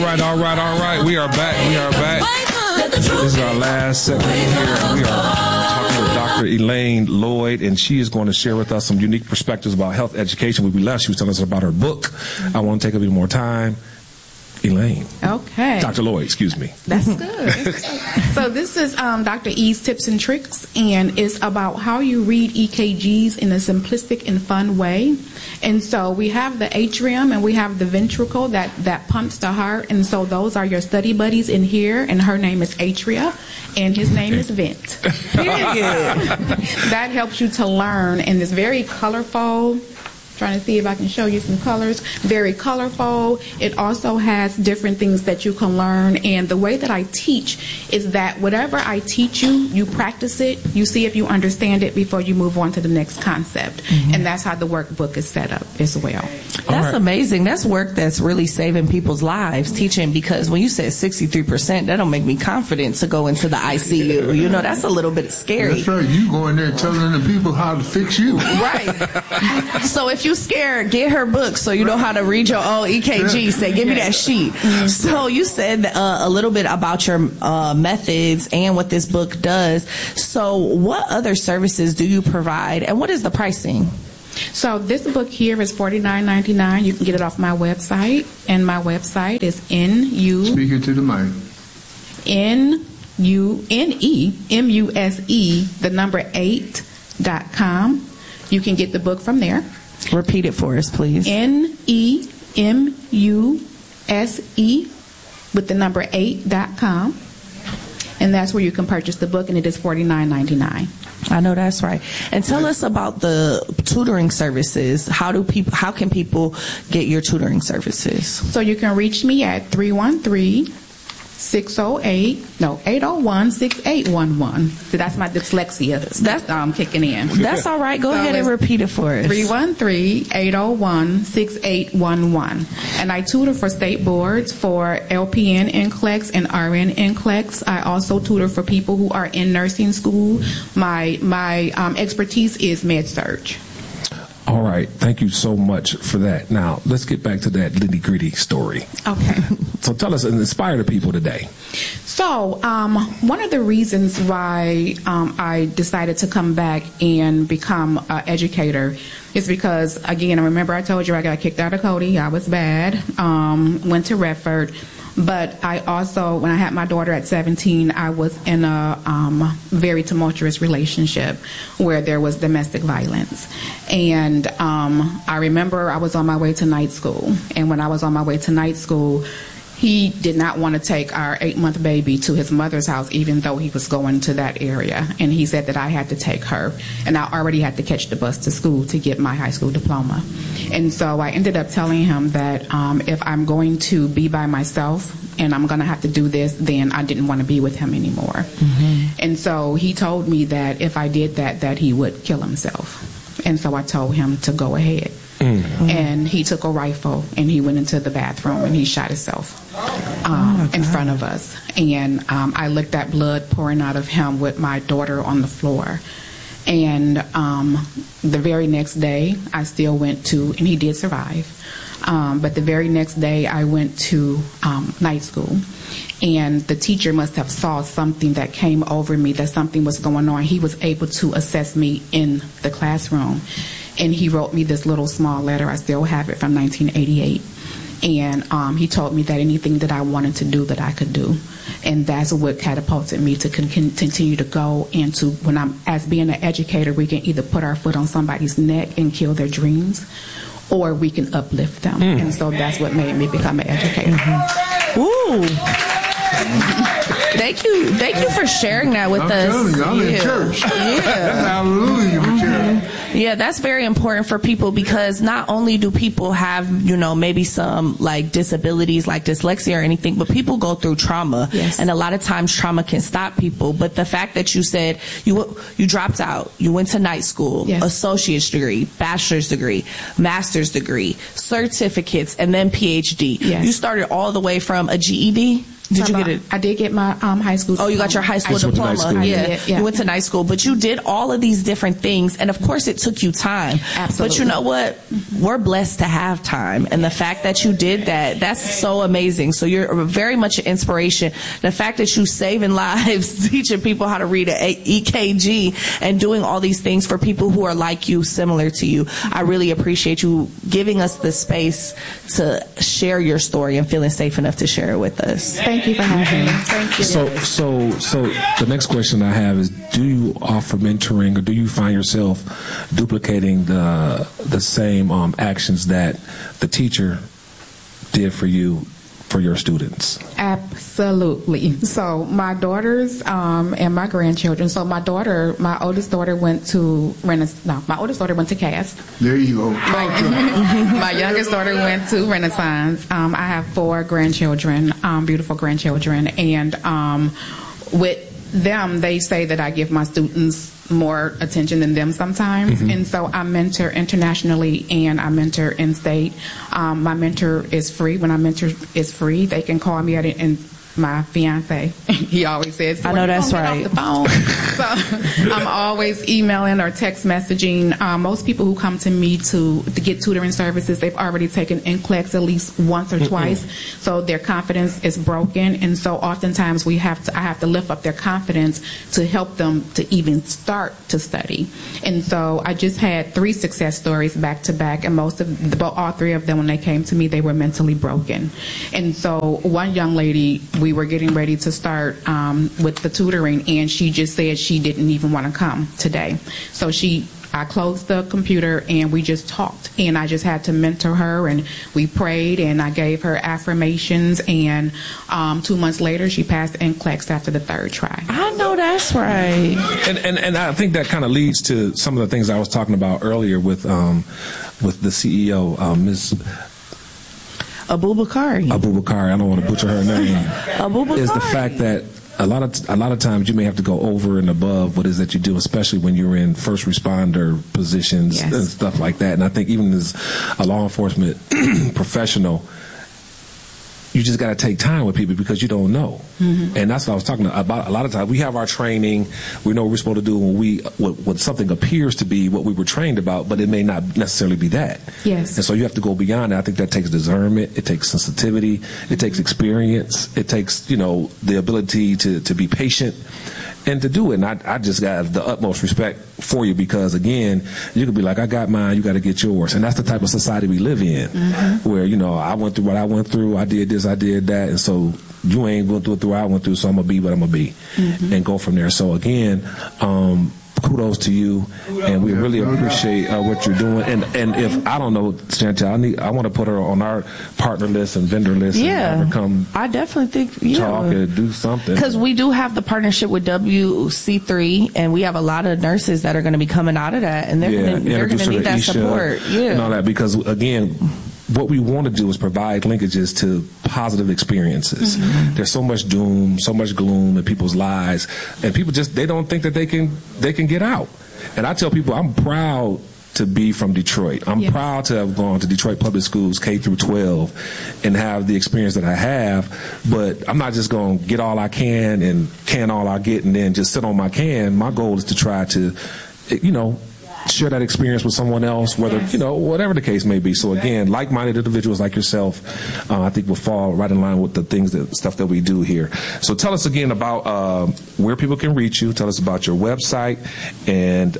right. We are back. This is our last segment here. We are talking with Dr. Elaine Lloyd, and she is going to share with us some unique perspectives about health education. When we left, she was telling us about her book. I want to take a bit more time. Elaine. Okay. Dr. Lloyd, excuse me. That's good. So this is Dr. E's Tips and Tricks, and it's about how you read EKGs in a simplistic and fun way. And so we have the atrium and we have the ventricle that pumps the heart, and so those are your study buddies in here, and her name is Atria, and his name is Vent. Period. That helps you to learn, and it's very colorful. Trying to see if I can show you some colors. Very colorful. It also has different things that you can learn. And the way that I teach is that whatever I teach you, you practice it. You see if you understand it before you move on to the next concept. Mm-hmm. And that's how the workbook is set up as well. That's amazing. That's work that's really saving people's lives, teaching, because when you said 63%, that don't make me confident to go into the ICU. You know, that's a little bit scary. That's right. You go in there telling the people how to fix you. Right. So if you're scared, get her book so you know how to read your own EKG. Say, give me that sheet. So you said a little bit about your methods and what this book does. So what other services do you provide, and what is the pricing? So this book here is $49.99. You can get it off my website, and my website is Speak it to the mic. NUNEMUSE8.com. You can get the book from there. Repeat it for us, please. NEMUSE with the number 8.com. And that's where you can purchase the book, and it is $49.99. I know that's right. And tell us about the tutoring services. How can people get your tutoring services? So you can reach me at 801-6811. So that's my dyslexia. That's kicking in. That's all right. Go ahead and repeat it for us. 313-801-6811. And I tutor for state boards for LPN NCLEX and RN NCLEX. I also tutor for people who are in nursing school. My expertise is med-surg. All right. Thank you so much for that. Now, let's get back to that nitty-gritty story. Okay. So tell us and inspire the people today. So one of the reasons why I decided to come back and become an educator is because, again, I remember I told you I got kicked out of Cody. I was bad. Went to Redford. But I also, when I had my daughter at 17, I was in a very tumultuous relationship where there was domestic violence. And I remember I was on my way to night school. And when I was on my way to night school, he did not want to take our 8-month baby to his mother's house, even though he was going to that area. And he said that I had to take her. And I already had to catch the bus to school to get my high school diploma. And so I ended up telling him that if I'm going to be by myself and I'm going to have to do this, then I didn't want to be with him anymore. Mm-hmm. And so he told me that if I did that he would kill himself. And so I told him to go ahead. Mm-hmm. And he took a rifle and he went into the bathroom and he shot himself in front of us. And I looked at blood pouring out of him with my daughter on the floor. And the very next day, I still went to, and he did survive, but the very next day I went to night school. And the teacher must have saw something that came over me, that something was going on. He was able to assess me in the classroom. And he wrote me this little small letter. I still have it, from 1988. And he told me that anything that I wanted to do, that I could do. And that's what catapulted me to continue to go into, when I'm, as being an educator, we can either put our foot on somebody's neck and kill their dreams, or we can uplift them. And so that's what made me become an educator. Mm-hmm. Ooh. Thank you for sharing that with us. I'm in church. Yeah. That's hallelujah for church. Yeah, that's very important for people, because not only do people have, maybe some like disabilities like dyslexia or anything, but people go through trauma. Yes. And a lot of times trauma can stop people. But the fact that you said you dropped out, you went to night school, yes, associate's degree, bachelor's degree, master's degree, certificates, and then PhD. Yes. You started all the way from a GED? Did you get it? I did get my high school. Oh, you got your high school diploma. School. Yeah. You went to night school, but you did all of these different things, and of course, it took you time. Absolutely. But you know what? We're blessed to have time, and the fact that you did that's so amazing. So you're very much an inspiration. The fact that you saving lives, teaching people how to read an EKG, and doing all these things for people who are like you, similar to you. I really appreciate you giving us the space to share your story and feeling safe enough to share it with us. Thank you for having me. Thank you. So the next question I have is: do you offer mentoring, or do you find yourself duplicating the same actions that the teacher did for you for your students? Absolutely. So my daughters and my grandchildren. So my oldest daughter went to my oldest daughter went to Cass. There you go. My youngest daughter went to Renaissance. I have 4 grandchildren, beautiful grandchildren, and with them, they say that I give my students more attention than them sometimes. And so I mentor internationally and I mentor in-state. My mentor is free. When I mentor, it's free. They can call me at it, and my fiance, he always says, I know that's right. Off the phone. So I'm always emailing or text messaging. Most people who come to me to get tutoring services, they've already taken NCLEX at least once or twice, so their confidence is broken. And so oftentimes I have to lift up their confidence to help them to even start to study. And so I just had 3 success stories back to back, and all 3 of them, when they came to me, they were mentally broken. And so one young lady, we were getting ready to start with the tutoring, and she just said she didn't even want to come today. So I closed the computer and we just talked, and I just had to mentor her, and we prayed, and I gave her affirmations, and 2 months later she passed NCLEX after the 3rd try. I know that's right. And I think that kind of leads to some of the things I was talking about earlier with the CEO, Ms. Abubakari. I don't want to butcher her name. Abubakari. Is the fact that a lot of times you may have to go over and above what it is that you do, especially when you're in first responder positions and stuff like that. And I think even as a law enforcement professional, you just got to take time with people because you don't know. And that's what I was talking about. A lot of times we have our training, we know what we're supposed to do when what something appears to be what we were trained about, but it may not necessarily be that. Yes. And so you have to go beyond that. I think that takes discernment, it takes sensitivity, it takes experience, it takes, the ability to be patient and to do it. And I just got the utmost respect for you because, again, you could be like, I got mine, you got to get yours. And that's the type of society we live in where, I went through what I went through, I did this, I did that, and so you ain't going through what I went through, so I'm going to be what I'm going to be and go from there. So, again, kudos to you, and we really appreciate what you're doing. And if I don't know, Chantel, I want to put her on our partner list and vendor list. And have her come. I definitely think talk and do something, because we do have the partnership with WC3, and we have a lot of nurses that are going to be coming out of that, and they're going to need that support. And all that, because again, what we want to do is provide linkages to positive experiences. There's so much doom, so much gloom in people's lives, and people they don't think that they can get out. And I tell people, I'm proud to be from Detroit. I'm proud to have gone to Detroit Public Schools K through 12 and have the experience that I have, but I'm not just going to get all I can and can all I get and then just sit on my can. My goal is to try to, share that experience with someone else, whether, whatever the case may be. So again, like-minded individuals like yourself, I think will fall right in line with the stuff that we do here. So tell us again about where people can reach you. Tell us about your website and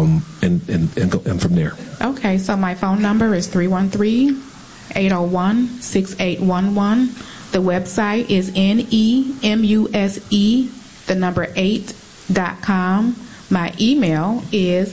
from there. Okay, so my phone number is 313-801-6811. The website is nemuse8.com. My email is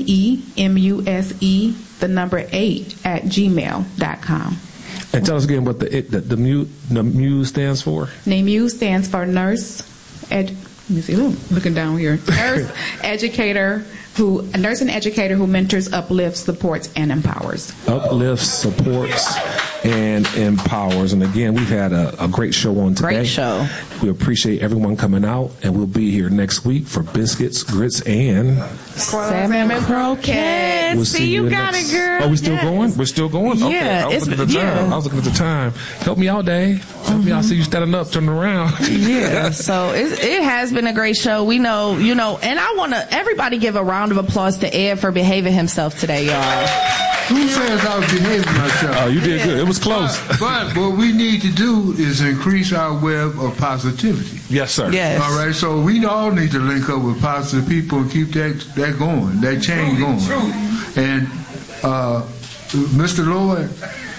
nemuse8@gmail.com. And tell us again what the Muse stands for. NAMUSE stands for Nurse. Let me see. Looking down here. Nurse, Educator, a nurse and educator who mentors, uplifts, supports, and empowers. Uplifts, supports, and empowers. And again, we've had a great show on today. Great show. We appreciate everyone coming out, and we'll be here next week for biscuits, grits, and salmon croquettes. We'll see you got next. it, girl. Oh, we still going? We're still going? Yeah, Okay. I was looking at the time. Help me out, Dave. Help me out. I see you standing up, turning around. Yeah. So it has been a great show. We know, and I want to everybody give a round of applause to Ed for behaving himself today, y'all. Who says I was behaving myself? Oh, you did good. It was close. But what we need to do is increase our web of positivity. Yes, sir. Yes. All right, so we all need to link up with positive people and keep that going, that chain going. And Mr. Lloyd,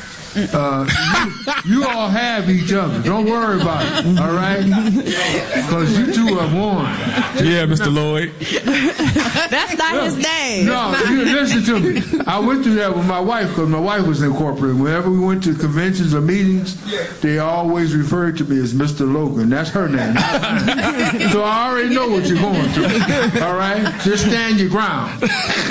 you all have each other. Don't worry about it, all right? Because you two are one. Yeah, Mr. Lloyd. That's not his name. No, listen to me. I went through that with my wife because my wife was in corporate. Whenever we went to conventions or meetings, they always referred to me as Mr. Logan. That's her name. So I already know what you're going through. All right? Just stand your ground.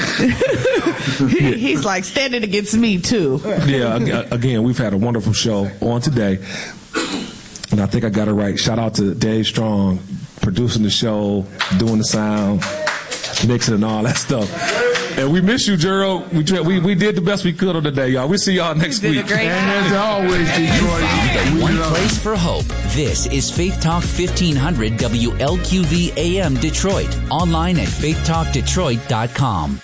He's like standing against me, too. Yeah, again, we've had a wonderful show on today. And I think I got it right. Shout out to Dave Strong, producing the show, doing the sound, mixing and all that stuff. And we miss you, Gerald. We did the best we could on the day, y'all. We'll see y'all next week. And as always, Detroit, one place for hope. This is Faith Talk 1500 WLQV AM Detroit. Online at faithtalkdetroit.com.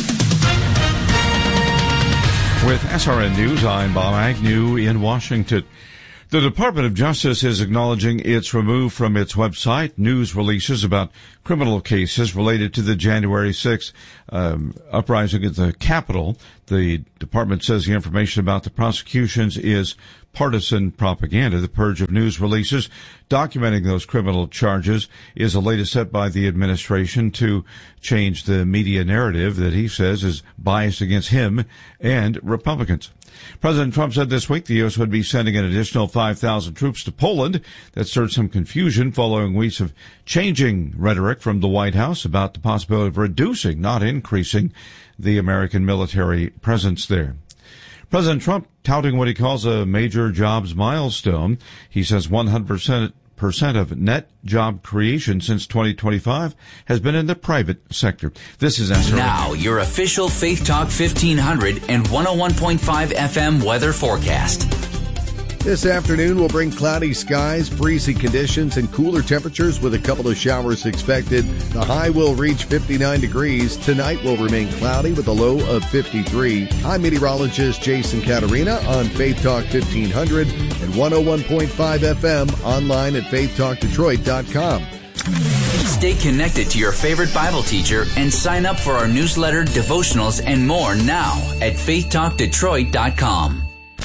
With SRN News, I'm Bob Agnew in Washington. The Department of Justice is acknowledging its removed from its website news releases about criminal cases related to the January 6th uprising at the Capitol. The department says the information about the prosecutions is partisan propaganda. The purge of news releases documenting those criminal charges is the latest step by the administration to change the media narrative that he says is biased against him and Republicans. President Trump said this week the U.S. would be sending an additional 5,000 troops to Poland. That stirred some confusion following weeks of changing rhetoric from the White House about the possibility of reducing, not increasing, the American military presence there. President Trump touting what he calls a major jobs milestone. He says 100% of net job creation since 2025 has been in the private sector. This is SRN. Now, your official Faith Talk 1500 and 101.5 FM weather forecast. This afternoon will bring cloudy skies, breezy conditions, and cooler temperatures with a couple of showers expected. The high will reach 59 degrees. Tonight will remain cloudy with a low of 53. I'm meteorologist Jason Caterina on Faith Talk 1500 and 101.5 FM online at faithtalkdetroit.com. Stay connected to your favorite Bible teacher and sign up for our newsletter, devotionals, and more now at faithtalkdetroit.com.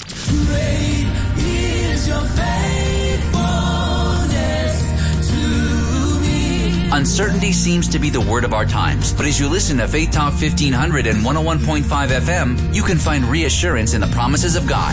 Uncertainty seems to be the word of our times, but as you listen to Faith Talk 1500 and 101.5 FM, you can find reassurance in the promises of God.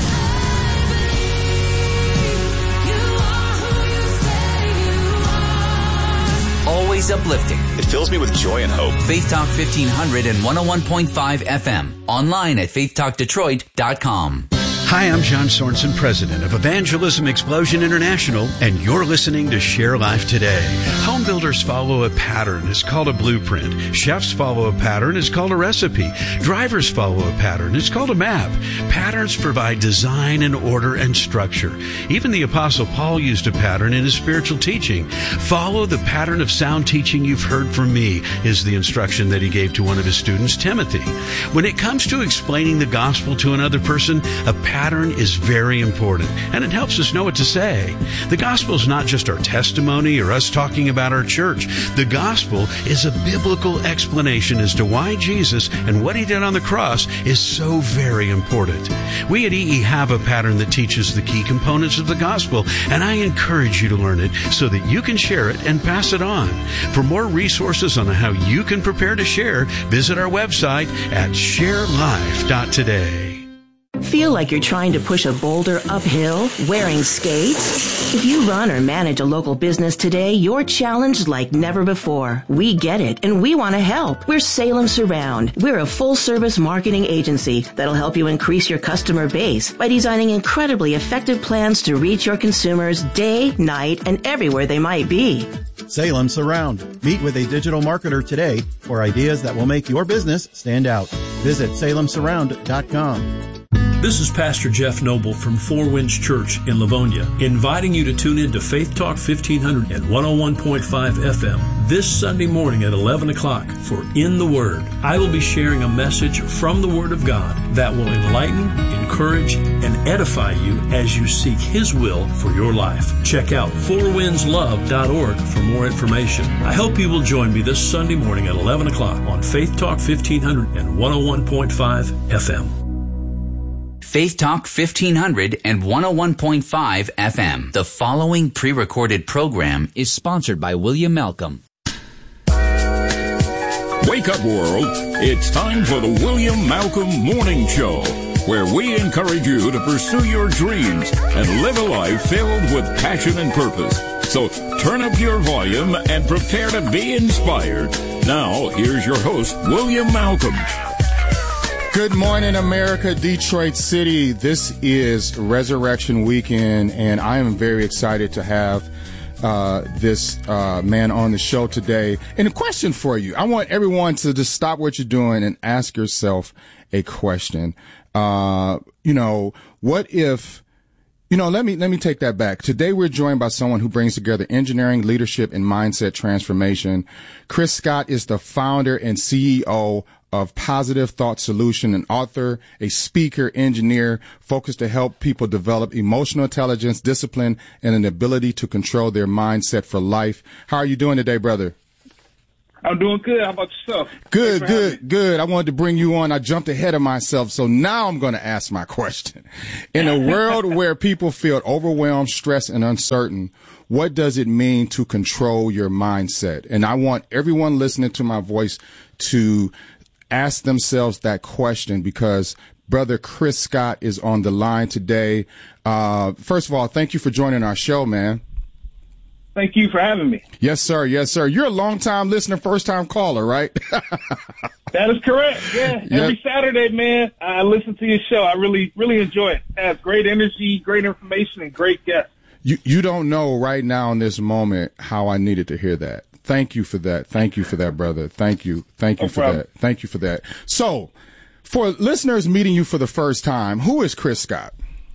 Always uplifting. It fills me with joy and hope. Faith Talk 1500 and 101.5 FM. Online at faithtalkdetroit.com. Hi, I'm John Sorensen, president of Evangelism Explosion International, and you're listening to Share Life Today. Home builders follow a pattern. It's called a blueprint. Chefs follow a pattern. It's called a recipe. Drivers follow a pattern. It's called a map. Patterns provide design and order and structure. Even the Apostle Paul used a pattern in his spiritual teaching. Follow the pattern of sound teaching you've heard from me, is the instruction that he gave to one of his students, Timothy. When it comes to explaining the gospel to another person, a pattern is very important, and it helps us know what to say. The gospel is not just our testimony or us talking about our church. The gospel is a biblical explanation as to why Jesus and what he did on the cross is so very important. We at EE have a pattern that teaches the key components of the gospel, and I encourage you to learn it so that you can share it and pass it on. For more resources on how you can prepare to share, visit our website at sharelife.today. Feel like you're trying to push a boulder uphill wearing skates? If you run or manage a local business today, you're challenged like never before. We get it, and we want to help. We're Salem Surround. We're a full-service marketing agency that'll help you increase your customer base by designing incredibly effective plans to reach your consumers day, night, and everywhere they might be. Salem Surround. Meet with a digital marketer today for ideas that will make your business stand out. Visit salemsurround.com. This is Pastor Jeff Noble from Four Winds Church in Livonia, inviting you to tune in to Faith Talk 1500 and 101.5 FM this Sunday morning at 11 o'clock for In the Word. I will be sharing a message from the Word of God that will enlighten, encourage, and edify you as you seek His will for your life. Check out fourwindslove.org for more information. I hope you will join me this Sunday morning at 11 o'clock on Faith Talk 1500 and 101.5 FM. Faith Talk 1500 and 101.5 FM. The following pre-recorded program is sponsored by William Malcolm. Wake up, world. It's time for the William Malcolm Morning Show, where we encourage you to pursue your dreams and live a life filled with passion and purpose. So turn up your volume and prepare to be inspired. Now, here's your host, William Malcolm. Good morning, America, Detroit City. This is Resurrection Weekend, and I am very excited to have this man on the show today. And a question for you. I want everyone to just stop what you're doing and ask yourself a question. What if... let me take that back. Today we're joined by someone who brings together engineering, leadership, and mindset transformation. Chris Scott is the founder and CEO of Positive Thought Solution, an author, a speaker, engineer, focused to help people develop emotional intelligence, discipline, and an ability to control their mindset for life. How are you doing today, brother? I'm doing good. How about yourself? Good. I wanted to bring you on. I jumped ahead of myself, so now I'm going to ask my question. In a world where people feel overwhelmed, stressed, and uncertain, what does it mean to control your mindset? And I want everyone listening to my voice to ask themselves that question, because Brother Chris Scott is on the line today. First of all, thank you for joining our show, man. Thank you for having me. Yes, sir. Yes, sir. You're a long-time listener, first-time caller, right? That is correct. Yeah. Every Saturday, man, I listen to your show. I really, really enjoy it. It has great energy, great information, and great guests. You don't know right now in this moment how I needed to hear that. Thank you for that. Thank you for that, brother. Thank you. Thank you for that. Thank you for that. So, for listeners meeting you for the first time, who is Chris Scott?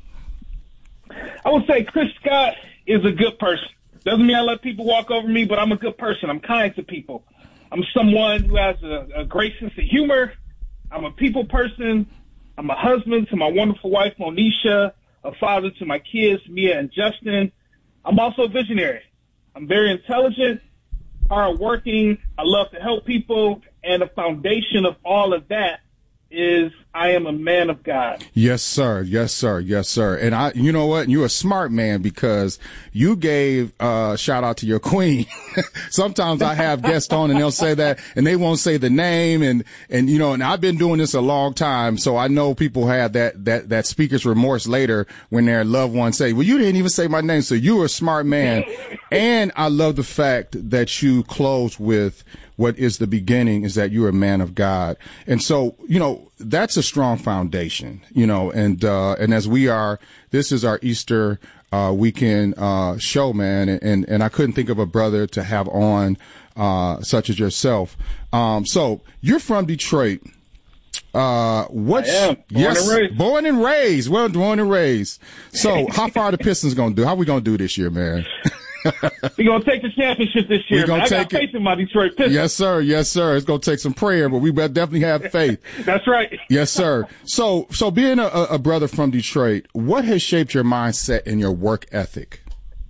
I would say Chris Scott is a good person. Doesn't mean I let people walk over me, but I'm a good person. I'm kind to people. I'm someone who has a great sense of humor. I'm a people person. I'm a husband to my wonderful wife, Monisha, a father to my kids, Mia and Justin. I'm also a visionary. I'm very intelligent, hardworking. I love to help people. And the foundation of all of that is I am a man of God. Yes, sir. Yes, sir. Yes, sir. And you know what? You're a smart man, because you gave shout out to your queen. Sometimes I have guests on and they'll say that and they won't say the name. And I've been doing this a long time. So I know people have that speaker's remorse later when their loved ones say, well, you didn't even say my name. So you're a smart man. And I love the fact that you close with what is the beginning is that you're a man of God. And so, that's a strong foundation, and as this is our Easter weekend show, man. And I couldn't think of a brother to have on such as yourself. So you're from Detroit. I am. Born and raised. Well, born and raised. So how far are the Pistons going to do? How we going to do this year, man? We're going to take the championship this year. I got faith in my Detroit Pistons. Yes, sir. Yes, sir. It's going to take some prayer, but we definitely have faith. That's right. Yes, sir. So being a brother from Detroit, what has shaped your mindset and your work ethic?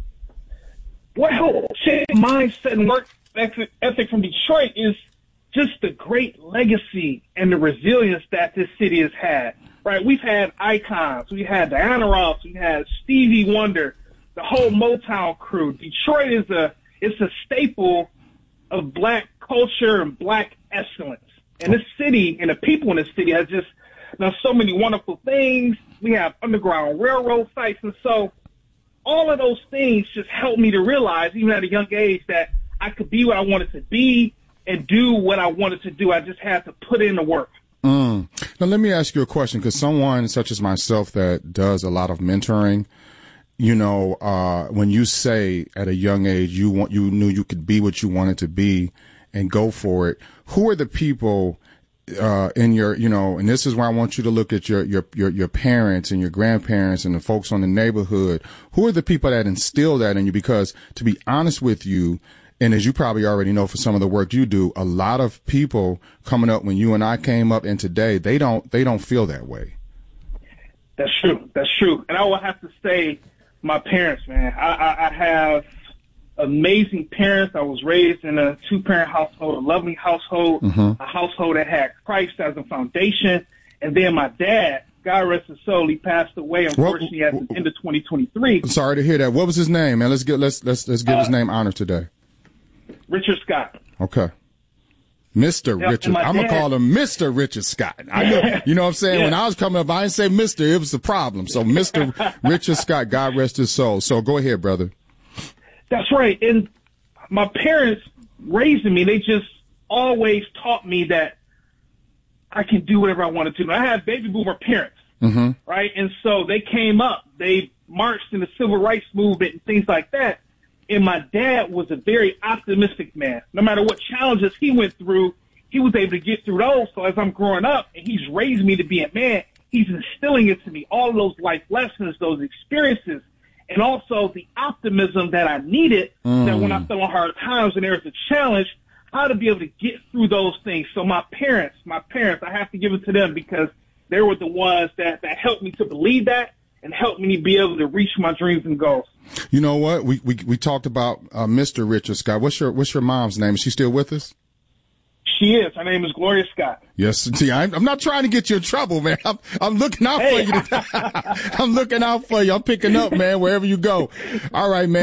Well, shaped mindset and work ethic from Detroit is just the great legacy and the resilience that this city has had. Right? We've had icons. We had Diana Ross. We had Stevie Wonder. The whole Motown crew. Detroit is a staple of black culture and black excellence. And this city and the people in this city has just done so many wonderful things. We have Underground Railroad sites. And so all of those things just helped me to realize, even at a young age, that I could be what I wanted to be and do what I wanted to do. I just had to put in the work. Now, let me ask you a question, because someone such as myself that does a lot of mentoring, you know, when you say at a young age you knew you could be what you wanted to be and go for it, who are the people in your, you know, and this is where I want you to look at your parents and your grandparents and the folks on the neighborhood. Who are the people that instill that in you? Because to be honest with you, and as you probably already know for some of the work you do, a lot of people coming up when you and I came up and today, they don't feel that way. That's true. That's true. And I will have to say my parents, man, I have amazing parents. I was raised in a 2-parent household, a loving household, a household that had Christ as a foundation. And then my dad, God rest his soul, he passed away, unfortunately, at the end of 2023. Sorry to hear that. What was his name, man? Let's give his name honor today. Richard Scott. Okay. Mr. Richard. I'm going to call him Mr. Richard Scott. I know, you know what I'm saying? When I was coming up, I didn't say Mr. It was the problem. So Mr. Richard Scott, God rest his soul. So go ahead, brother. That's right. And my parents raising me, they just always taught me that I can do whatever I wanted to. I have baby boomer parents, right? And so they came up, they marched in the civil rights movement and things like that. And my dad was a very optimistic man. No matter what challenges he went through, he was able to get through those. So as I'm growing up and he's raised me to be a man, he's instilling it to me, all of those life lessons, those experiences, and also the optimism that I needed, that when I fell on hard times and there was a challenge, how to be able to get through those things. So my parents, I have to give it to them because they were the ones that helped me to believe that and helped me be able to reach my dreams and goals. You know what? We talked about Mr. Richard Scott. What's your mom's name? Is she still with us? She is. Her name is Gloria Scott. Yes. See, I'm not trying to get you in trouble, man. I'm looking out for you. I'm looking out for you. I'm picking up, man, wherever you go. All right, man.